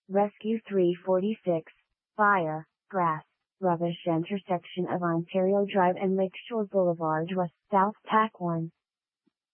Rescue 346, Fire, Grass, Rubbish intersection of Ontario Drive and Lakeshore Boulevard West South TAC 1.